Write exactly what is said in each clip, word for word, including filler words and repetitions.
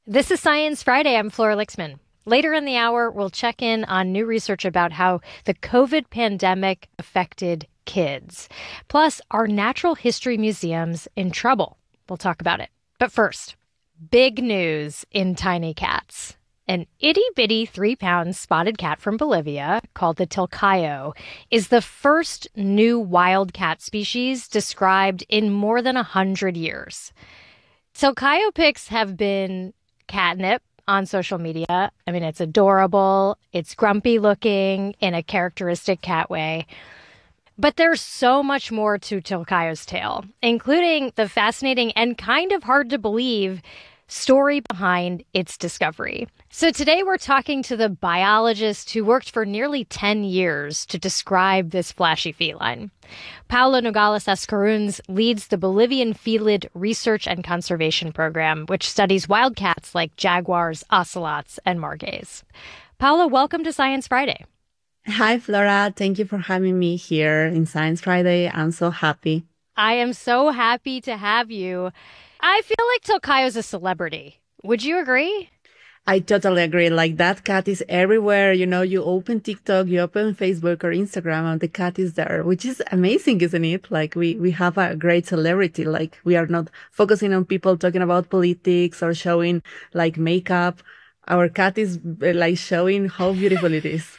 This is Science Friday. I'm Flora Lixman. Later in the hour, we'll check in on new research about how the COVID pandemic affected kids. Plus, are natural history museums in trouble? We'll talk about it. But first, big news in tiny cats. An itty-bitty three-pound spotted cat from Bolivia, called the Tilcayo, is the first new wild cat species described in more than one hundred years. Tilcayo pics have been catnip on social media. I mean, it's adorable, it's grumpy looking in a characteristic cat way. But there's so much more to Tilcayo's tale, including the fascinating and kind of hard to believe story behind its discovery. So today we're talking to the biologist who worked for nearly ten years to describe this flashy feline. Paulo Nogales Ascaruns leads the Bolivian Felid Research and Conservation Program, which studies wildcats like jaguars, ocelots, and margays. Paulo, welcome to Science Friday. Hi, Flora. Thank you for having me here in Science Friday. I'm so happy. I am so happy to have you. I feel like Tilcayo's a celebrity. Would you agree? I totally agree. Like, that cat is everywhere. You know, you open TikTok, you open Facebook or Instagram, and the cat is there, which is amazing, isn't it? Like, we, we have a great celebrity. Like, we are not focusing on people talking about politics or showing like makeup. Our cat is like showing how beautiful it is.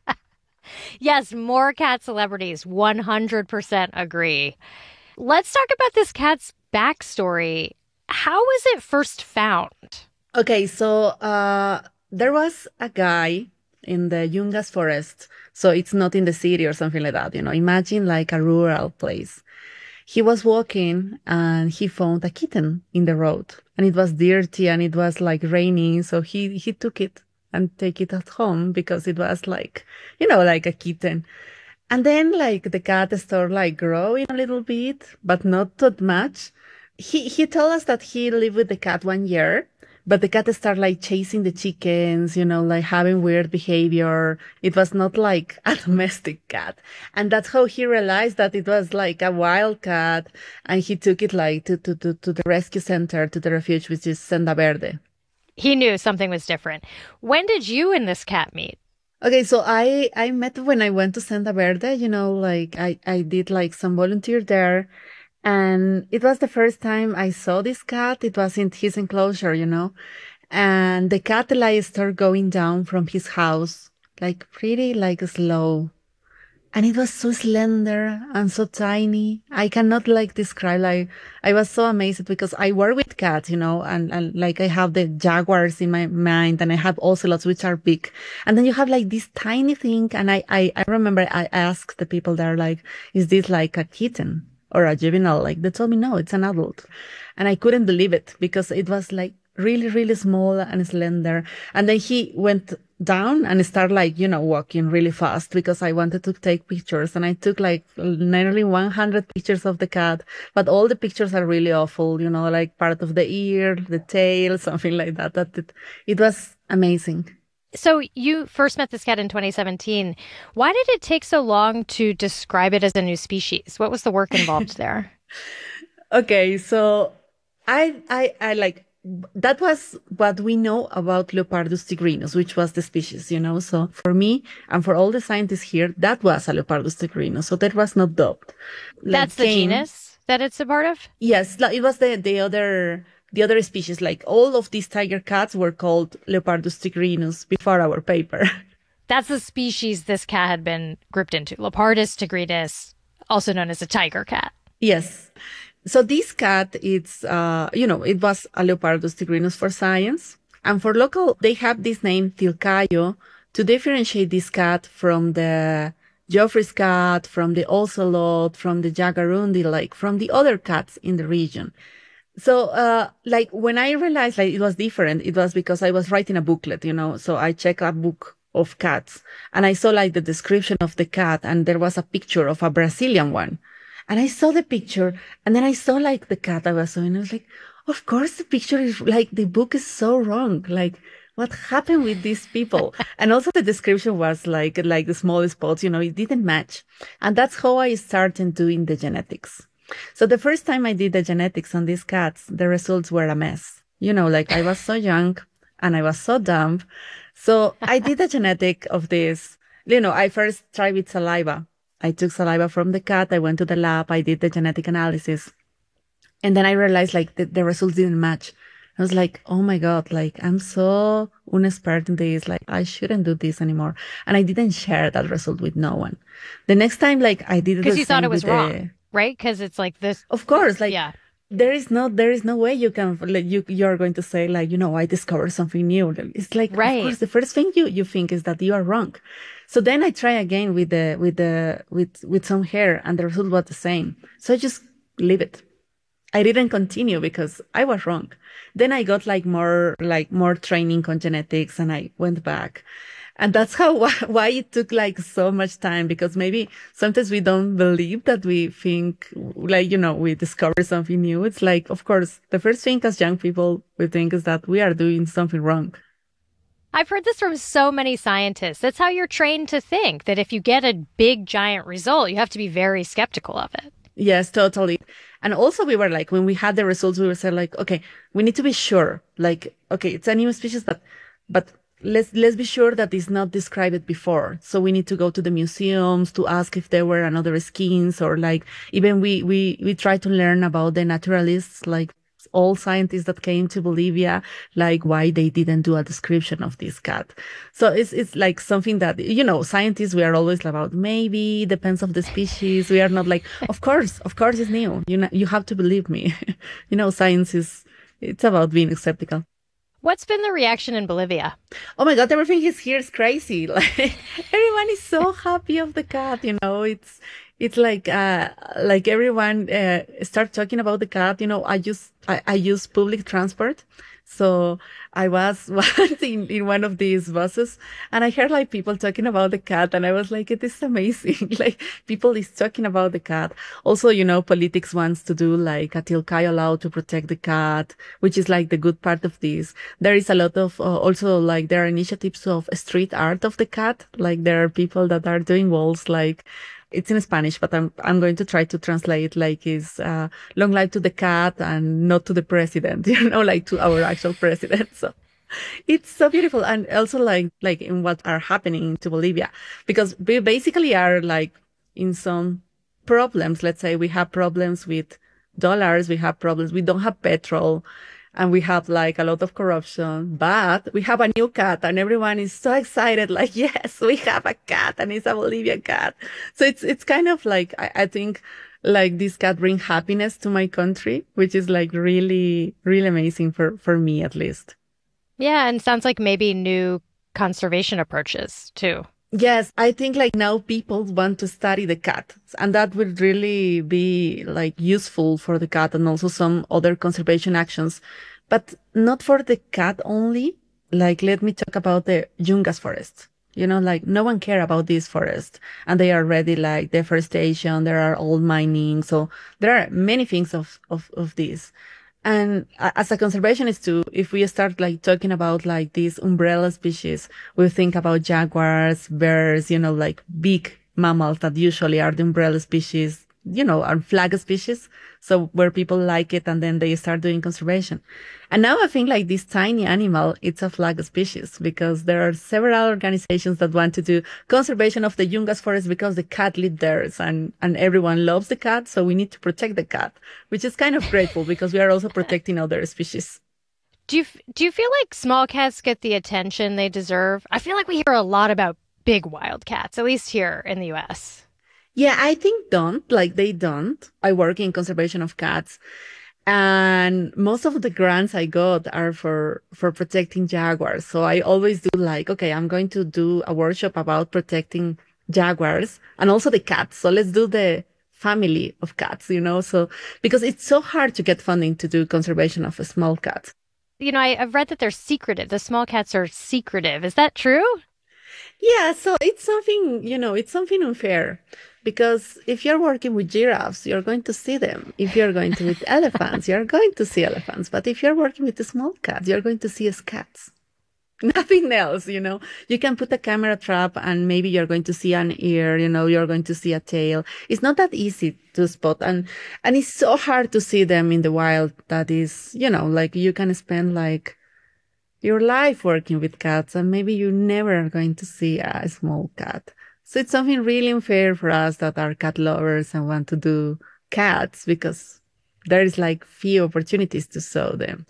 Yes, more cat celebrities. one hundred percent agree. Let's talk about this cat's backstory. How was it first found? Okay, so uh there was a guy in the Yungas forest. So it's not in the city or something like that, you know. Imagine like a rural place. He was walking and he found a kitten in the road. And it was dirty and it was like raining. So he, he took it and take it at home because it was like, you know, like a kitten. And then like the cat started like growing a little bit, but not that much. He, he told us that he lived with the cat one year, but the cat started like chasing the chickens, you know, like having weird behavior. It was not like a domestic cat. And that's how he realized that it was like a wild cat. And he took it like to, to, to, to the rescue center, to the refuge, which is Senda Verde. He knew something was different. When did you and this cat meet? Okay, so I, I met when I went to Senda Verde, you know, like I, I did like some volunteer there. And it was the first time I saw this cat. It was in his enclosure, you know, and the cat like started going down from his house, like pretty like slow. And it was so slender and so tiny. I cannot like describe, like, I was so amazed because I work with cats, you know, and, and like I have the jaguars in my mind and I have ocelots, which are big. And then you have like this tiny thing. And I, I, I remember I asked the people there, like, is this like a kitten or a juvenile? Like, they told me, no, it's an adult. And I couldn't believe it because it was like really, really small and slender. And then he went down and started like, you know, walking really fast because I wanted to take pictures. And I took like nearly one hundred pictures of the cat, but all the pictures are really awful, you know, like part of the ear, the tail, something like that. That it, it was amazing. So you first met this cat in twenty seventeen. Why did it take so long to describe it as a new species? What was the work involved there? Okay, so I, I, I like, that was what we know about Leopardus tigrinus, which was the species, you know. So for me and for all the scientists here, that was a Leopardus tigrinus. So that was not doubt. Like, that's the came, genus that it's a part of? Yes, it was the, the other, the other species. Like all of these tiger cats were called Leopardus tigrinus before our paper. That's the species this cat had been grouped into. Leopardus tigrinus, also known as a tiger cat. Yes. So this cat, it's, uh, you know, it was a Leopardus tigrinus for science. And for local, they have this name, Tilcayo, to differentiate this cat from the Geoffrey's cat, from the ocelot, from the jaguarundi, like from the other cats in the region. So, uh, like when I realized like it was different, it was because I was writing a booklet, you know, so I checked a book of cats and I saw like the description of the cat and there was a picture of a Brazilian one. And I saw the picture and then I saw like the cat I was showing. I was like, of course the picture is like, the book is so wrong. Like, what happened with these people? And also the description was like, like the small spots, you know, it didn't match. And that's how I started doing the genetics. So the first time I did the genetics on these cats, the results were a mess. You know, like I was so young and I was so dumb. So I did a genetic of this. You know, I first tried with saliva. I took saliva from the cat. I went to the lab. I did the genetic analysis. And then I realized like the, the results didn't match. I was like, oh my God, like I'm so unexpert in this. Like I shouldn't do this anymore. And I didn't share that result with no one. The next time, like I did it because the you thought same it was with wrong, the, right? Because it's like this. of course, like yeah. there is no, there is no way you can, like you, you're going to say like, you know, I discovered something new. It's like, Right. of course, the first thing you, you think is that you are wrong. So then I try again with the, with the, with, with some hair and the result was the same. So I just leave it. I didn't continue because I was wrong. Then I got like more, like more training on genetics and I went back. And that's how, why it took like so much time, because maybe sometimes we don't believe that we think like, you know, we discover something new. It's like, of course, the first thing as young people we think is that we are doing something wrong. I've heard this from so many scientists. That's how you're trained to think, that if you get a big, giant result, you have to be very skeptical of it. Yes, totally. And also we were like, when we had the results, we were saying like, okay, we need to be sure, like, okay, it's a new species, but, but let's, let's be sure that it's not described before. So we need to go to the museums to ask if there were another skins, or like, even we, we, we try to learn about the naturalists, like all scientists that came to Bolivia, like why they didn't do a description of this cat. So it's, it's like something that, you know, scientists, we are always about maybe depends of the species. We are not like, of course, of course it's new. You know, you have to believe me. You know, science is, it's about being skeptical. What's been the reaction in Bolivia? Oh my God, everything is here is crazy. Like everyone is so happy of the cat, you know, it's, it's like, uh, like everyone, uh, start talking about the cat. You know, I use, I, I use public transport. So I was once in, in one of these buses and I heard like people talking about the cat and I was like, it is amazing. Like people is talking about the cat. Also, you know, politics wants to do like a tilkay law to protect the cat, which is like the good part of this. There is a lot of, uh, also like there are initiatives of street art of the cat. Like there are people that are doing walls like, it's in Spanish, but I'm I'm going to try to translate like is uh, long life to the cat and not to the president, you know, like to our actual president. So it's so beautiful. And also like like in what are happening to Bolivia, because we basically are like in some problems. Let's say we have problems with dollars, we have problems, we don't have petrol. And we have like a lot of corruption, but we have a new cat and everyone is so excited. Like, yes, we have a cat and it's a Bolivian cat. So it's, it's kind of like, I, I think like this cat brings happiness to my country, which is like really, really amazing for, for me at least. Yeah. And sounds like maybe new conservation approaches too. Yes, I think like now people want to study the cat and that would really be like useful for the cat and also some other conservation actions, but not for the cat only. Like, let me talk about the Yungas forest. You know, like no one care about this forest and they are already like deforestation. There are old mining. So there are many things of, of, of this. And as a conservationist too, if we start like talking about like these umbrella species, we think about jaguars, bears, you know, like big mammals that usually are the umbrella species, you know, are flag species. So where people like it and then they start doing conservation. And now I think like this tiny animal, it's a flag species because there are several organizations that want to do conservation of the Yungas forest because the cat lived there and, and everyone loves the cat. So we need to protect the cat, which is kind of grateful because we are also protecting other species. Do you, do you feel like small cats get the attention they deserve? I feel like we hear a lot about big wild cats, at least here in the U S. Yeah, I think don't, like they don't. I work in conservation of cats and most of the grants I got are for, for protecting jaguars. So I always do like, okay, I'm going to do a workshop about protecting jaguars and also the cats. So let's do the family of cats, you know, so because it's so hard to get funding to do conservation of a small cat. You know, I, I've read that they're secretive. The small cats are secretive. Is that true? Yeah, so it's something, you know, it's something unfair because if you're working with giraffes, you're going to see them. If you're going to with elephants, you're going to see elephants. But if you're working with the small cats, you're going to see as cats. Nothing else, you know. You can put a camera trap and maybe you're going to see an ear, you know, you're going to see a tail. It's not that easy to spot. And, and it's so hard to see them in the wild. That is, you know, like you can spend like your life working with cats and maybe you never are going to see a small cat. So it's something really unfair for us that are cat lovers and want to do cats because there is like few opportunities to show them.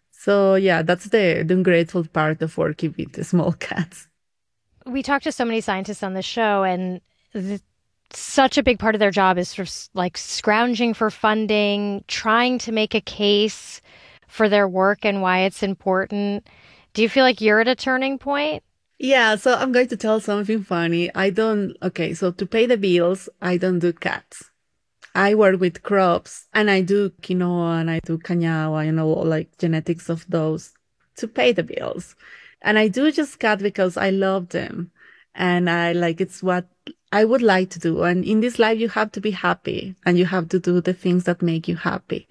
So yeah, that's the, the ungrateful part of working with the small cats. We talk to so many scientists on the show, and the, such a big part of their job is sort of like scrounging for funding, trying to make a case for their work and why it's important. Do you feel like you're at a turning point? Yeah, so I'm going to tell something funny. I don't, okay, so to pay the bills, I don't do cats. I work with crops and I do quinoa and I do cañawa, you know, like genetics of those to pay the bills. And I do just cat because I love them. And I like, it's what I would like to do. And in this life, you have to be happy and you have to do the things that make you happy.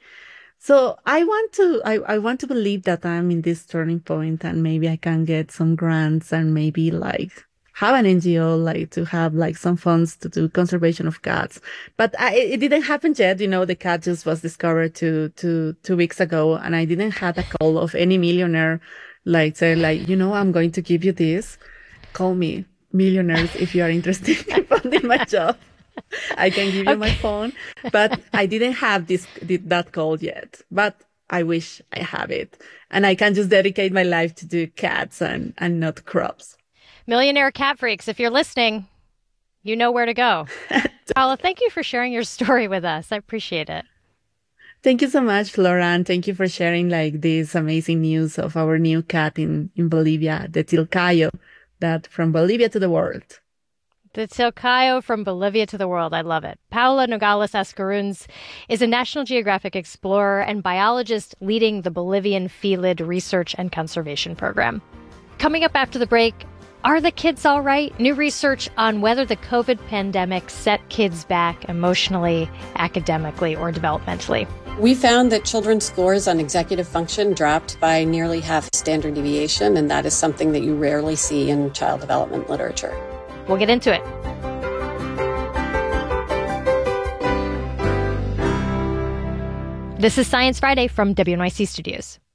So I want to, I, I want to believe that I'm in this turning point and maybe I can get some grants and maybe like have an N G O, like to have like some funds to do conservation of cats. But I, it didn't happen yet. You know, the cat just was discovered two, two, two weeks ago. And I didn't have a call of any millionaire, like say like, you know, I'm going to give you this. Call me millionaires if you are interested in funding my job. I can give you okay. my phone, but I didn't have this, that call yet, but I wish I have it. And I can just dedicate my life to do cats and, and not crops. Millionaire cat freaks, if you're listening, you know where to go. Paula, thank you for sharing your story with us. I appreciate it. Thank you so much, Flora, and thank you for sharing like this amazing news of our new cat in, in Bolivia, the Tilcayo, that from Bolivia to the world. The Tilcayo from Bolivia to the world. I love it. Paula Nogales Ascaruns is a National Geographic explorer and biologist leading the Bolivian Felid Research and Conservation Program. Coming up after the break, are the kids all right? New research on whether the COVID pandemic set kids back emotionally, academically, or developmentally. We found that children's scores on executive function dropped by nearly half standard deviation, and that is something that you rarely see in child development literature. We'll get into it. This is Science Friday from W N Y C Studios.